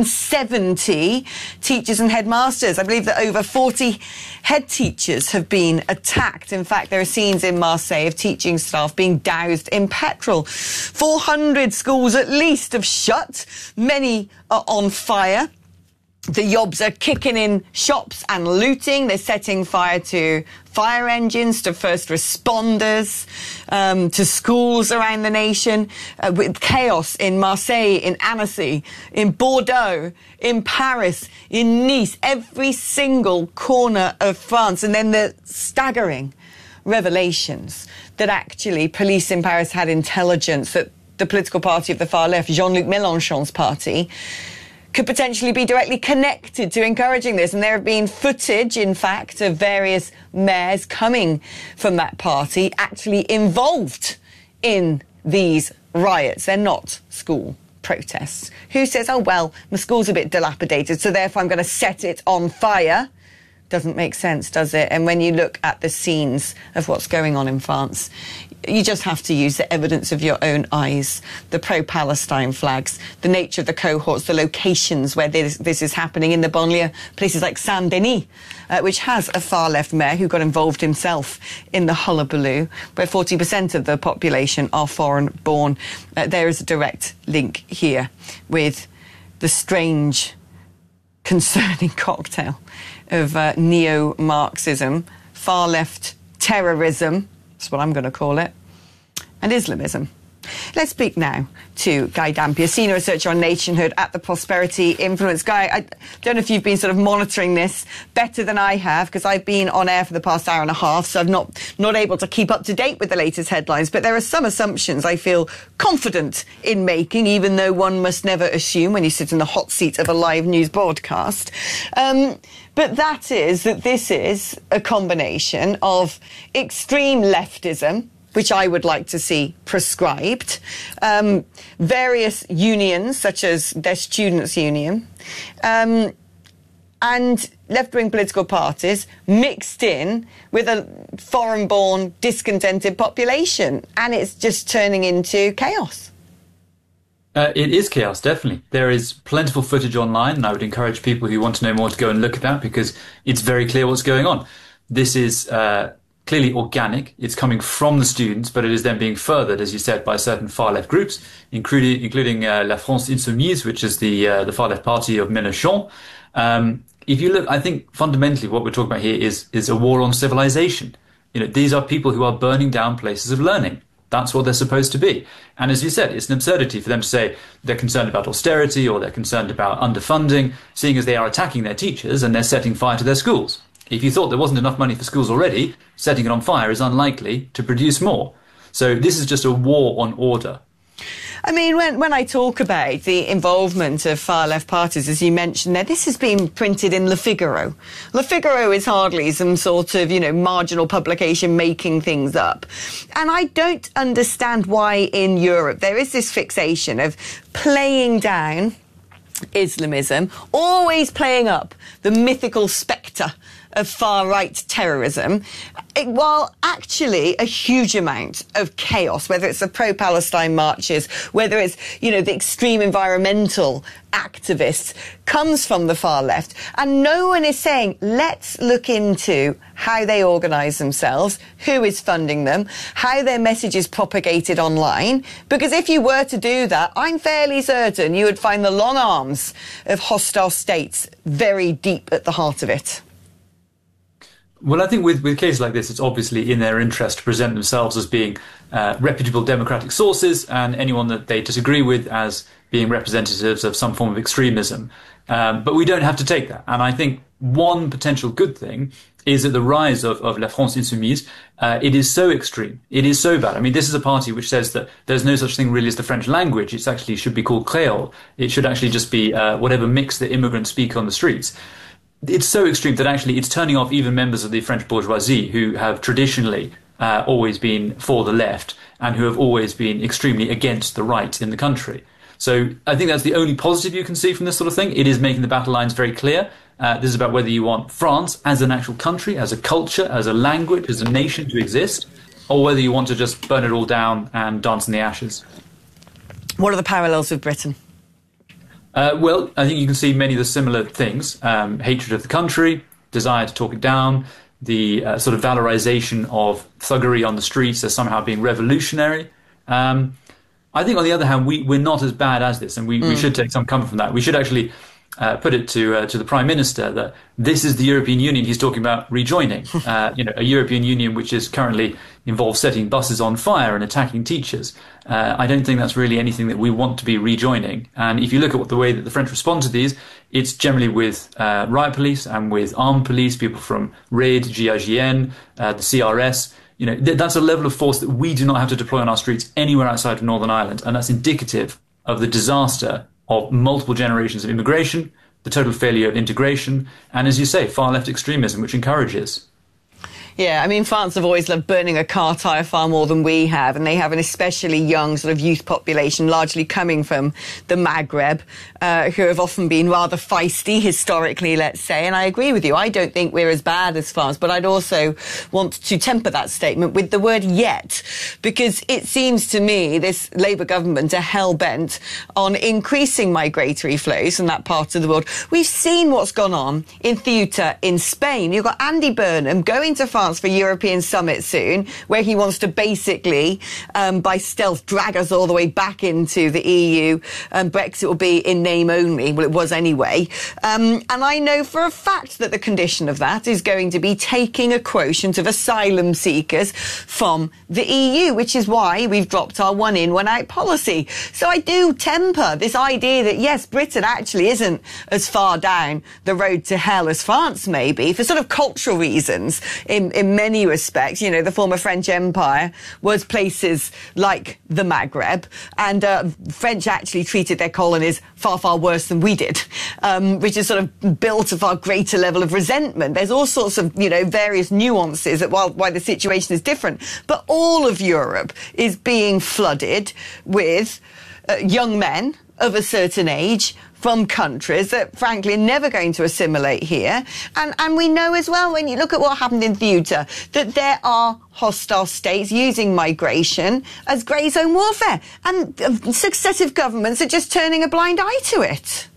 170 teachers and headmasters. I believe that over 40 head teachers have been attacked. In fact, there are scenes in Marseille of teaching staff being doused in petrol. 400 schools at least have shut. Many are on fire. The Yobs are kicking in shops and looting. They're setting fire to fire engines, to first responders, to schools around the nation, with chaos in Marseille, in Annecy, in Bordeaux, in Paris, in Nice, every single corner of France. And then the staggering revelations that actually police in Paris had intelligence that the political party of the far left, Jean-Luc Mélenchon's party, could potentially be directly connected to encouraging this. And there have been footage, in fact, of various mayors coming from that party actually involved in these riots. They're not school protests. Who says, oh, well, my school's a bit dilapidated, so therefore I'm going to set it on fire? Doesn't make sense, does it? And when you look at the scenes of what's going on in France, you just have to use the evidence of your own eyes, the pro-Palestine flags, the nature of the cohorts, the locations where this is happening in the banlieue, places like Saint-Denis, which has a far-left mayor who got involved himself in the hullabaloo, where 40% of the population are foreign-born. There is a direct link here with the strange, concerning cocktail of neo-Marxism, far-left terrorism, that's what I'm going to call it, and Islamism. Let's speak now to Guy Dampier, senior researcher on nationhood at the Prosperity Influence. Guy, I don't know if you've been sort of monitoring this better than I have, because I've been on air for the past hour and a half, so I'm not able to keep up to date with the latest headlines. But there are some assumptions I feel confident in making, even though one must never assume when you sit in the hot seat of a live news broadcast. But that is that this is a combination of extreme leftism, which I would like to see prescribed, various unions, such as their students' union, and left-wing political parties mixed in with a foreign-born, discontented population. And it's just turning into chaos. It is chaos, definitely. There is plentiful footage online, and I would encourage people who want to know more to go and look at that, because it's very clear what's going on. This is clearly organic. It's coming from the students, but it is then being furthered, as you said, by certain far-left groups, including La France Insoumise, which is the far-left party of Mélenchon. If you look, I think fundamentally what we're talking about here is a war on civilization. These are people who are burning down places of learning. That's what they're supposed to be. And as you said, it's an absurdity for them to say they're concerned about austerity or they're concerned about underfunding, seeing as they are attacking their teachers and they're setting fire to their schools. If you thought there wasn't enough money for schools already, setting it on fire is unlikely to produce more. So this is just a war on order. I mean, when I talk about the involvement of far-left parties, as you mentioned there, this has been printed in Le Figaro. Le Figaro is hardly some sort of, marginal publication making things up. And I don't understand why in Europe there is this fixation of playing down Islamism, always playing up the mythical spectre of far-right terrorism, while actually a huge amount of chaos, whether it's the pro-Palestine marches, whether it's, the extreme environmental activists, comes from the far left. And no one is saying, let's look into how they organise themselves, who is funding them, how their message is propagated online. Because if you were to do that, I'm fairly certain you would find the long arms of hostile states very deep at the heart of it. Well, I think with cases like this, it's obviously in their interest to present themselves as being reputable democratic sources, and anyone that they disagree with as being representatives of some form of extremism. But we don't have to take that. And I think one potential good thing is that the rise of La France Insoumise, it is so extreme. It is so bad. I mean, this is a party which says that there's no such thing really as the French language. It actually should be called Creole. It should actually just be whatever mix that immigrants speak on the streets. It's so extreme that actually it's turning off even members of the French bourgeoisie who have traditionally always been for the left and who have always been extremely against the right in the country. So I think that's the only positive you can see from this sort of thing. It is making the battle lines very clear. This is about whether you want France as an actual country, as a culture, as a language, as a nation to exist, or whether you want to just burn it all down and dance in the ashes. What are the parallels with Britain? Well, I think you can see many of the similar things. Hatred of the country, desire to talk it down, the sort of valorization of thuggery on the streets as somehow being revolutionary. I think, on the other hand, we're not as bad as this, and we should take some comfort from that. We should actually put it to the Prime Minister that this is the European Union he's talking about rejoining. A European Union which is currently involved setting buses on fire and attacking teachers. I don't think that's really anything that we want to be rejoining. And if you look at the way that the French respond to these, it's generally with riot police and with armed police, people from RAID, GIGN, the CRS. That's a level of force that we do not have to deploy on our streets anywhere outside of Northern Ireland. And that's indicative of the disaster of multiple generations of immigration, the total failure of integration, and, as you say, far-left extremism, which encourages. Yeah, I mean, France have always loved burning a car tyre far more than we have, and they have an especially young sort of youth population, largely coming from the Maghreb, who have often been rather feisty historically, let's say. And I agree with you. I don't think we're as bad as France, but I'd also want to temper that statement with the word yet, because it seems to me this Labour government are hell-bent on increasing migratory flows from that part of the world. We've seen what's gone on in Ceuta in Spain. You've got Andy Burnham going to France France for a European summit soon, where he wants to basically, by stealth, drag us all the way back into the EU. Brexit will be in name only. Well, it was anyway. And I know for a fact that the condition of that is going to be taking a quotient of asylum seekers from the EU, which is why we've dropped our one in, one out policy. So I do temper this idea that, yes, Britain actually isn't as far down the road to hell as France may be, for sort of cultural reasons in many respects. You know, the former French Empire was places like the Maghreb, and French actually treated their colonies far, far worse than we did, which is sort of built a far greater level of resentment. There's all sorts of, you know, various nuances that why the situation is different. But all of Europe is being flooded with young men of a certain age from countries that, frankly, are never going to assimilate here. And we know as well, when you look at what happened in Ceuta, that there are hostile states using migration as grey zone warfare. And successive governments are just turning a blind eye to it.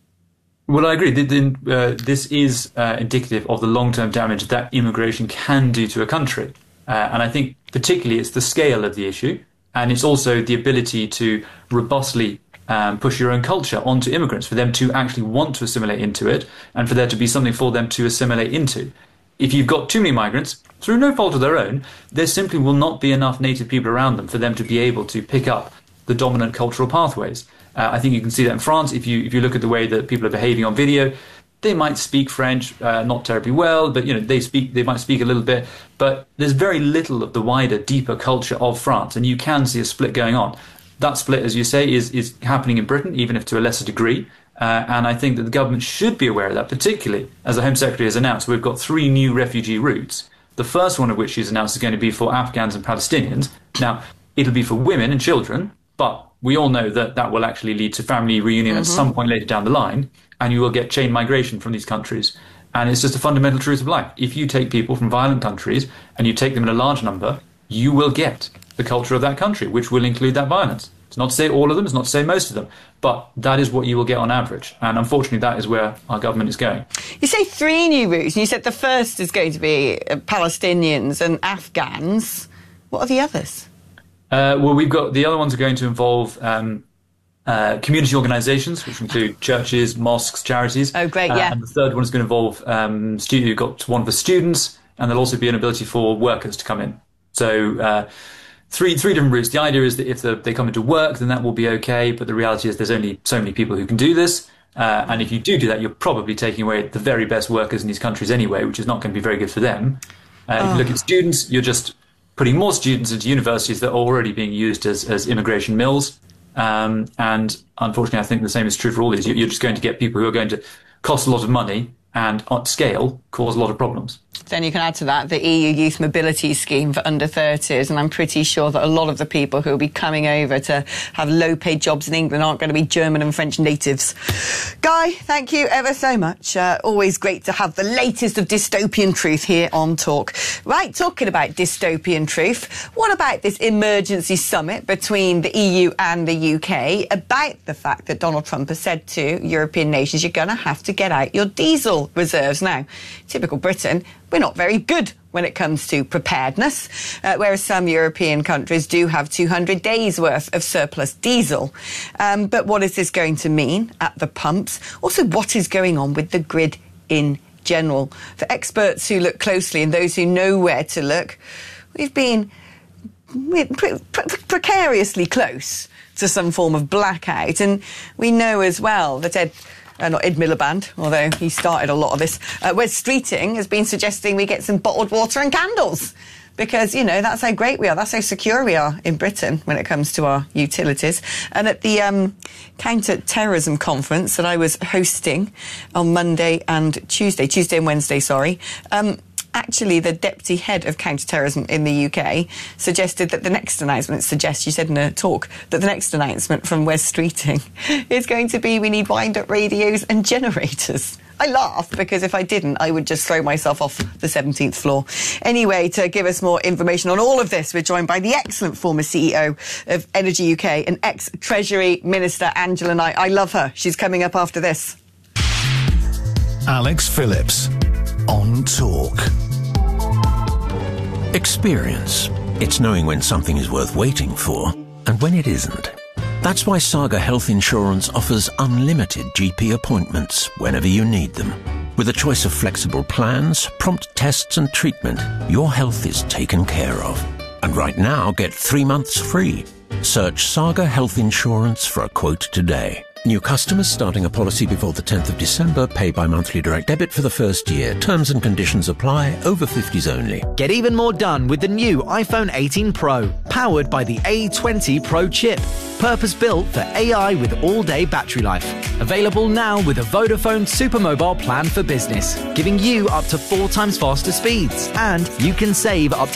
Well, I agree. This is indicative of the long-term damage that immigration can do to a country. And I think particularly it's the scale of the issue, and it's also the ability to robustly push your own culture onto immigrants, for them to actually want to assimilate into it, and for there to be something for them to assimilate into. If you've got too many migrants, through no fault of their own, there simply will not be enough native people around them for them to be able to pick up the dominant cultural pathways. I think you can see that in France. If you look at the way that people are behaving on video, they might speak French, not terribly well, but you know they might speak a little bit. But there's very little of the wider, deeper culture of France, and you can see a split going on. That split, as you say, is happening in Britain, even if to a lesser degree. And I think that the government should be aware of that, particularly as the Home Secretary has announced. We've got 3 new refugee routes. The first one of which she's announced is going to be for Afghans and Palestinians. Now, it'll be for women and children, but we all know that that will actually lead to family reunion at some point later down the line, and you will get chain migration from these countries. And it's just a fundamental truth of life. If you take people from violent countries and you take them in a large number, you will get the culture of that country, which will include that violence. It's not to say all of them, it's not to say most of them, but that is what you will get on average. And unfortunately, that is where our government is going. You say 3 new routes, and you said the first is going to be Palestinians and Afghans. What are the others? Well, we've got the other ones are going to involve community organisations, which include churches, mosques, charities. Oh, great, yeah. And the third one is going to involve you've got one for students, and there'll also be an ability for workers to come in. So three different routes. The idea is that if they come into work, then that will be okay, but the reality is there's only so many people who can do this. And if you do that, you're probably taking away the very best workers in these countries anyway, which is not going to be very good for them. If you look at students, you're just putting more students into universities that are already being used as immigration mills. And unfortunately, I think the same is true for all these. You're just going to get people who are going to cost a lot of money and at scale cause a lot of problems. Then you can add to that the EU Youth Mobility Scheme for under 30s, and I'm pretty sure that a lot of the people who will be coming over to have low-paid jobs in England aren't going to be German and French natives. Guy, thank you ever so much. Always great to have the latest of dystopian truth here on Talk. Right, talking about dystopian truth, what about this emergency summit between the EU and the UK about the fact that Donald Trump has said to European nations, you're going to have to get out your diesel reserves? Now, typical Britain, we're not very good when it comes to preparedness, whereas some European countries do have 200 days' worth of surplus diesel. But what is this going to mean at the pumps? Also, what is going on with the grid in general? For experts who look closely and those who know where to look, we've been precariously close to some form of blackout. And we know as well that not Ed Miliband, although he started a lot of this. Wes Streeting has been suggesting we get some bottled water and candles because, you know, that's how great we are. That's how secure we are in Britain when it comes to our utilities. And at the counter-terrorism conference that I was hosting on Monday and Tuesday and Wednesday, actually, the deputy head of counter-terrorism in the UK suggested that the next announcement, she said in a talk, that the next announcement from Wes Streeting is going to be we need wind-up radios and generators. I laughed because if I didn't, I would just throw myself off the 17th floor. Anyway, to give us more information on all of this, we're joined by the excellent former CEO of Energy UK and ex-Treasury Minister Angela Knight. I love her. She's coming up after this. Alex Phillips on Talk. Experience. It's knowing when something is worth waiting for and when it isn't. That's why Saga Health Insurance offers unlimited GP appointments whenever you need them. With a choice of flexible plans, prompt tests and treatment, your health is taken care of. And right now, get 3 months free. Search Saga Health Insurance for a quote today. New customers starting a policy before the 10th of December pay by monthly direct debit for the first year. Terms and conditions apply. Over 50s only. Get even more done with the new iPhone 18 Pro, powered by the A20 Pro chip. Purpose-built for AI with all-day battery life. Available now with a Vodafone Supermobile plan for business, giving you up to 4 times faster speeds. And you can save up to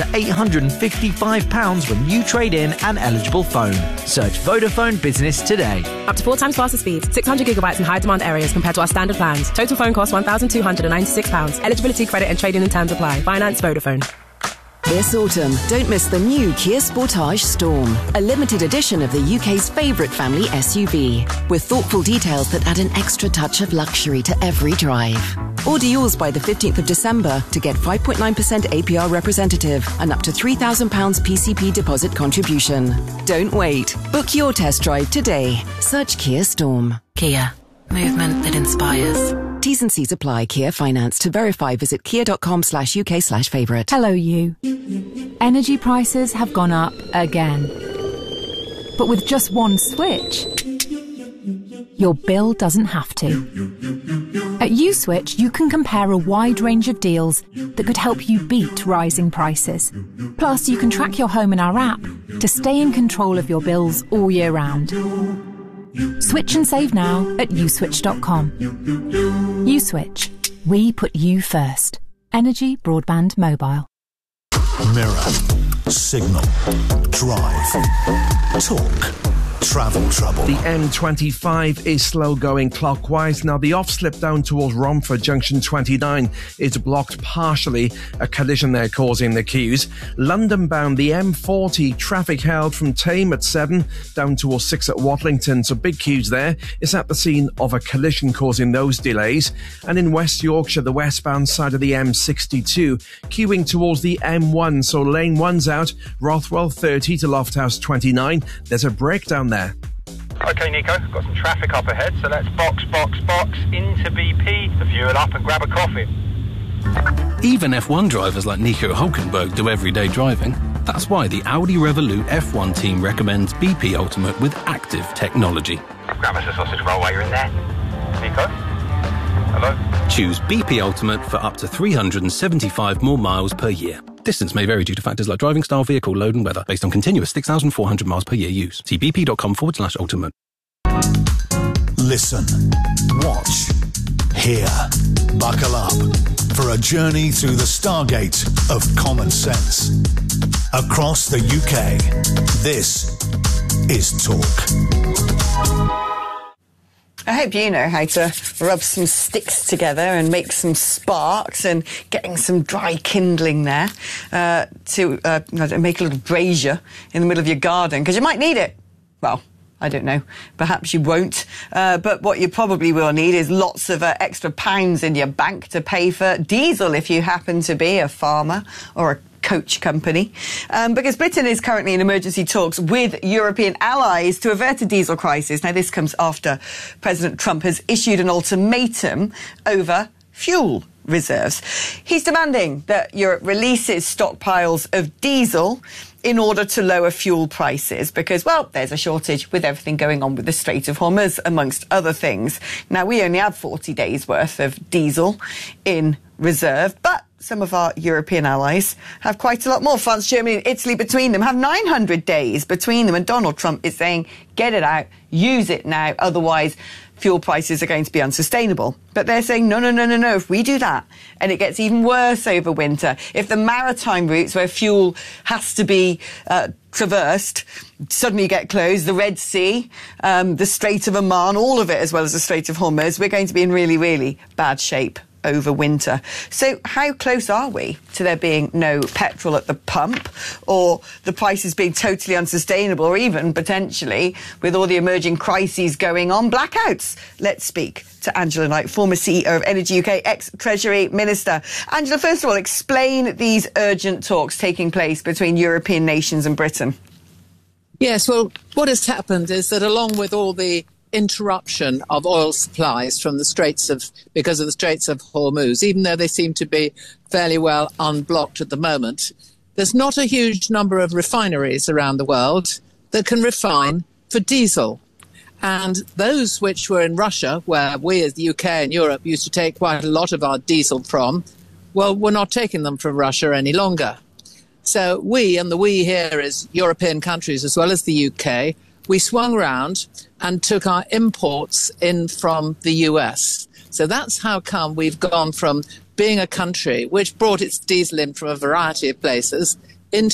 £855 when you trade in an eligible phone. Search Vodafone Business today. Up to 4 times faster speeds, 600 gigabytes in high demand areas compared to our standard plans. Total phone cost £1,296. Eligibility, credit and trading and terms apply. Finance Vodafone. This autumn, don't miss the new Kia Sportage Storm, a limited edition of the UK's favourite family SUV, with thoughtful details that add an extra touch of luxury to every drive. Order yours by the 15th of December to get 5.9% APR representative and up to £3,000 PCP deposit contribution. Don't wait. Book your test drive today. Search Kia Storm. Kia. Movement that inspires. T's and C's apply. Kia Finance. To verify, visit kia.com/UK/favourite. Hello, you. Energy prices have gone up again. But with just one switch, your bill doesn't have to. At USwitch, you can compare a wide range of deals that could help you beat rising prices. Plus, you can track your home in our app to stay in control of your bills all year round. Switch and save now at uswitch.com. USwitch. We put you first. Energy Broadband Mobile. Mirror. Signal. Drive. Talk. Travel trouble. The M25 is slow going clockwise. Now the off slip down towards Romford Junction 29 is blocked partially. A collision there causing the queues. London bound, the M40 traffic held from Tame at 7 down towards 6 at Watlington. So big queues there. It's at the scene of a collision causing those delays. And in West Yorkshire, the westbound side of the M62 queuing towards the M1. So lane 1's out. Rothwell 30 to Lofthouse 29. There's a breakdown there. OK, Nico, got some traffic up ahead, so let's box into BP to fuel up and grab a coffee. Even F1 drivers like Nico Hulkenberg do everyday driving. That's why the Audi Revolut F1 team recommends BP Ultimate with active technology. Grab us a sausage roll while you're in there. Nico? Hello? Choose BP Ultimate for up to 375 more miles per year. Distance may vary due to factors like driving style, vehicle load and weather, based on continuous 6,400 miles per year use. See bp.com/ultimate. Listen, watch, hear, buckle up for a journey through the stargate of common sense. Across the UK, this is Talk. I hope you know how to rub some sticks together and make some sparks and getting some dry kindling there to make a little brazier in the middle of your garden, because you might need it. Well, I don't know. Perhaps you won't. But what you probably will need is lots of extra pounds in your bank to pay for diesel if you happen to be a farmer or a coach company, because Britain is currently in emergency talks with European allies to avert a diesel crisis. Now, this comes after President Trump has issued an ultimatum over fuel reserves. He's demanding that Europe releases stockpiles of diesel in order to lower fuel prices because, well, there's a shortage with everything going on with the Strait of Hormuz, amongst other things. Now, we only have 40 days worth of diesel in reserve, but some of our European allies have quite a lot more. France, Germany and Italy between them have 900 days between them, and Donald Trump is saying, get it out, use it now, otherwise fuel prices are going to be unsustainable. But they're saying, no, if we do that, and it gets even worse over winter, if the maritime routes where fuel has to be traversed suddenly get closed, the Red Sea, the Strait of Oman, all of it, as well as the Strait of Hormuz, we're going to be in really, really bad shape over winter. So how close are we to there being no petrol at the pump, or the prices being totally unsustainable, or even potentially, with all the emerging crises going on, blackouts? Let's speak to Angela Knight, former CEO of Energy UK, ex-Treasury Minister. Angela, first of all, explain these urgent talks taking place between European nations and Britain. Yes, well, what has happened is that along with all the interruption of oil supplies from because of the Straits of Hormuz, even though they seem to be fairly well unblocked at the moment, there's not a huge number of refineries around the world that can refine for diesel. And those which were in Russia, where we as the UK and Europe used to take quite a lot of our diesel from, well, we're not taking them from Russia any longer. So we, and the we here is European countries as well as the UK, we swung round and took our imports in from the US. So that's how come we've gone from being a country which brought its diesel in from a variety of places